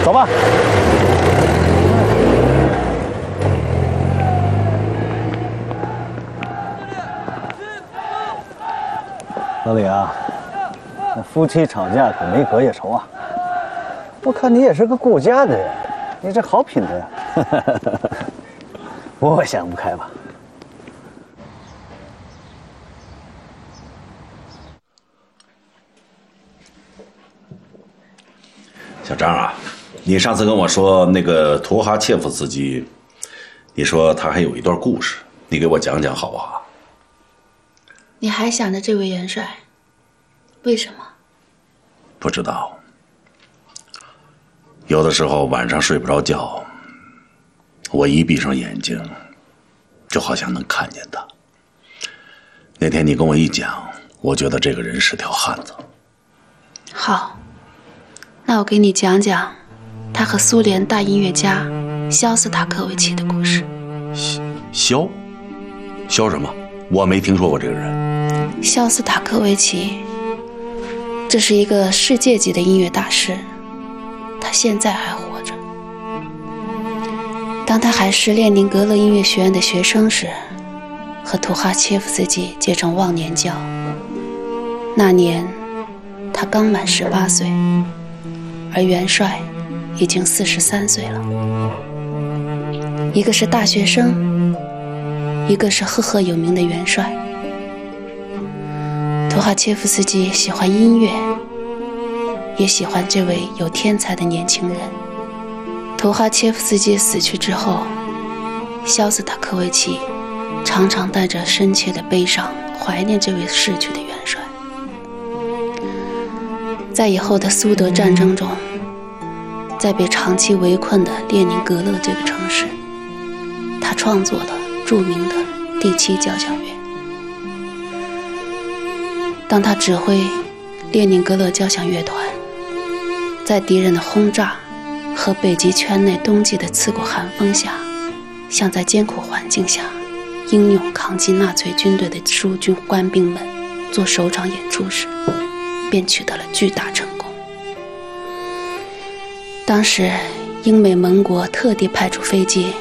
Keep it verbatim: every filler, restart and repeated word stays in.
走吧。老李啊，那夫妻吵架可没隔夜仇啊。我看你也是个顾家的人，你这好品德呀。我想不开吧？ 小张啊，你上次跟我说那个图哈切夫斯基，你说他还有一段故事，你给我讲讲好不好？ 你还想着这位元帅？为什么？ 不知道。有的时候晚上睡不着觉，我一闭上眼睛，就好像能看见他。那天你跟我一讲，我觉得这个人是条汉子。 好，那我给你讲讲他和苏联大音乐家肖斯塔科维奇的故事。 肖？肖什么？我没听说过这个人。 肖斯塔科维奇，这是一个世界级的音乐大师，他现在还活着。当他还是列宁格勒音乐学院的学生时，和图哈切夫斯基结成忘年交。那年他刚满十八岁，而元帅已经四十三岁了。一个是大学生，一个是赫赫有名的元帅。图哈切夫斯基喜欢音乐，也喜欢这位有天才的年轻人。图哈切夫斯基死去之后，肖斯塔科维奇常常带着深切的悲伤怀念这位逝去的元帅。在以后的苏德战争中，在被长期围困的列宁格勒这个城市，他创作了著名的第七交响乐。当他指挥列宁格勒交响乐团在敌人的轰炸和北极圈内冬季的刺骨寒风下，向在艰苦环境下英勇抗击纳粹军队的苏军官兵们做首场演出时，便取得了巨大成功。当时英美盟国特地派出飞机